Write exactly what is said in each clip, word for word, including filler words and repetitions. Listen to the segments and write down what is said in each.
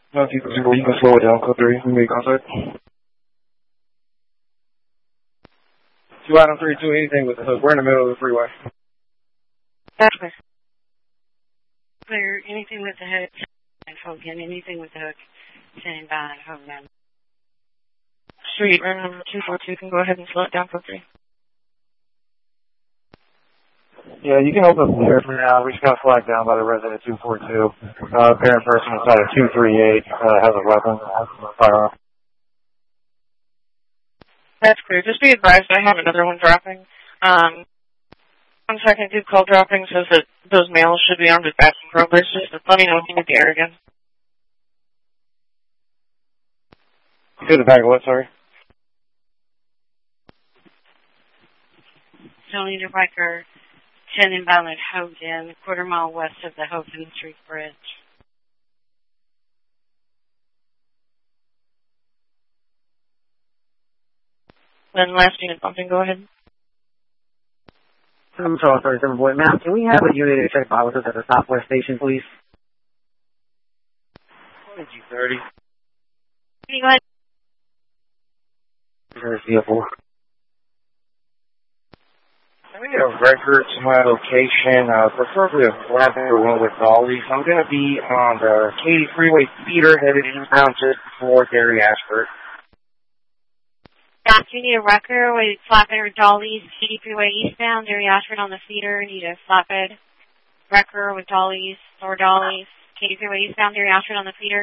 No, if you can, you can slow it down, code three, you make contact. Two item three two, anything with the hook. We're in the middle of the freeway. That's clear. Clear, anything with the hook, and Hogan, anything with the hook, standing by and Hogan. Street, run number two four two, can go ahead and slow it down, code three. Yeah, you can open from here for now. We just got flagged down by the resident two four two. Uh, apparent person inside of two three eight uh, has a weapon, has a firearm. That's clear. Just be advised, I have another one dropping. Um, one second, good call dropping says that those males should be armed with bats and crowbars. Just let me know if you need the air again. You the bag of what, sorry? Tony DeRiker, ten inbound at Hogan, a quarter mile west of the Hogan Street Bridge. Then last unit bumping, go ahead. I'm sorry, thirty-seven boy. Ma'am, can we have a unit to check viruses at the Southwest Station, please? G thirty. Can you go ahead? Here's the four. I need a record to my location, uh, preferably a flatbed one with dollies. I'm going to be on the Katy Freeway feeder headed eastbound just before Gary Ashford. Got you. Need a wrecker with flatbed or dollies, Katy Freeway eastbound, Gary Ashford on the feeder. Need a flatbed wrecker with dollies or dollies, Katy Freeway eastbound, Gary Ashford on the feeder.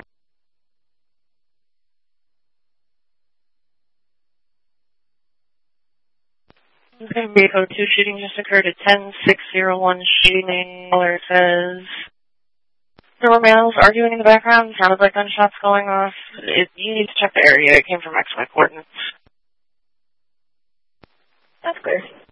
Okay, Bravo two shooting just occurred at ten six oh one shooting. Caller says there were males arguing in the background. Sounded like gunshots going off. It, you need to check the area. It came from X Y coordinates. That's clear.